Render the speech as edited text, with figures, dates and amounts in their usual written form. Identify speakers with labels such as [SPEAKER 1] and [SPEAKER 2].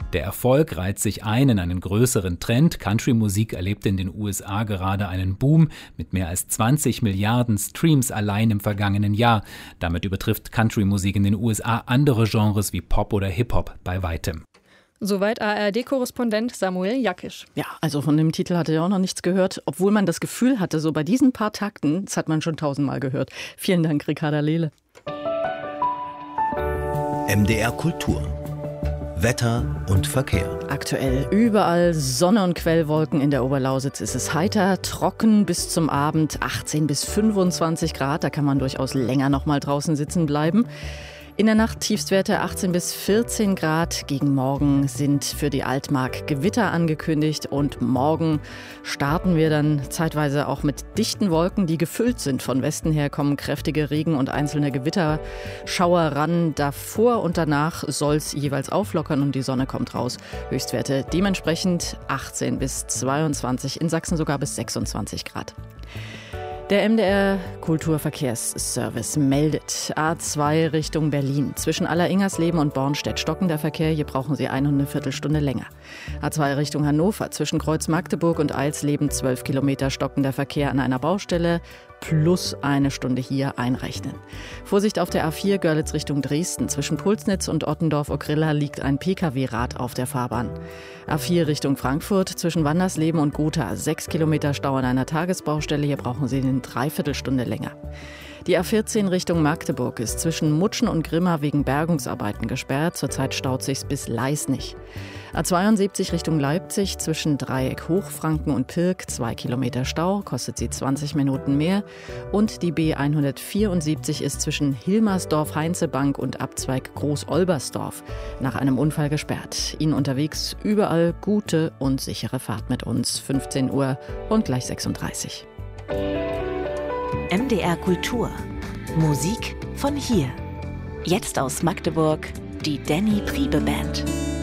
[SPEAKER 1] Der Erfolg reiht sich ein in einen größeren Trend. Country-Musik erlebt in den USA gerade einen Boom mit mehr als 20 Milliarden Streams allein im vergangenen Jahr. Damit übertrifft Country-Musik in den USA andere Genres wie Pop oder Hip-Hop bei weitem.
[SPEAKER 2] Soweit ARD-Korrespondent Samuel Jakisch.
[SPEAKER 3] Ja, also von dem Titel hatte ich auch noch nichts gehört, obwohl man das Gefühl hatte, so bei diesen paar Takten, das hat man schon 1000-mal gehört. Vielen Dank, Ricarda Lehle.
[SPEAKER 4] MDR Kultur. Wetter und Verkehr.
[SPEAKER 3] Aktuell überall Sonne und Quellwolken. In der Oberlausitz ist es heiter, trocken bis zum Abend, 18 bis 25 Grad. Da kann man durchaus länger noch mal draußen sitzen bleiben. In der Nacht Tiefstwerte 18 bis 14 Grad. Gegen morgen sind für die Altmark Gewitter angekündigt. Und morgen starten wir dann zeitweise auch mit dichten Wolken, die gefüllt sind. Von Westen her kommen kräftige Regen- und einzelne Gewitterschauer ran. Davor und danach soll es jeweils auflockern und die Sonne kommt raus. Höchstwerte dementsprechend 18 bis 22, in Sachsen sogar bis 26 Grad. Der MDR Kulturverkehrsservice meldet A2 Richtung Berlin. Zwischen Alleringersleben und Bornstedt stocken der Verkehr. Hier brauchen Sie eine Viertelstunde länger. A2 Richtung Hannover. Zwischen Kreuz Magdeburg und Eilsleben 12 Kilometer stocken der Verkehr an einer Baustelle. Plus eine Stunde hier einrechnen. Vorsicht auf der A4 Görlitz Richtung Dresden. Zwischen Pulsnitz und Ottendorf-Okrilla liegt ein Pkw-Rad auf der Fahrbahn. A4 Richtung Frankfurt. Zwischen Wandersleben und Gotha 6 Kilometer Stau an einer Tagesbaustelle. Hier brauchen Sie eine Dreiviertelstunde länger. Die A14 Richtung Magdeburg ist zwischen Mutschen und Grimma wegen Bergungsarbeiten gesperrt. Zurzeit staut sich's bis Leisnig. A72 Richtung Leipzig zwischen Dreieck Hochfranken und Pirk 2 Kilometer Stau, kostet sie 20 Minuten mehr. Und die B174 ist zwischen Hilmersdorf-Heinzebank und Abzweig Groß-Olbersdorf nach einem Unfall gesperrt. Ihnen unterwegs überall gute und sichere Fahrt mit uns. 15 Uhr und gleich 36.
[SPEAKER 5] MDR Kultur. Musik von hier. Jetzt aus Magdeburg die Danny Priebe Band.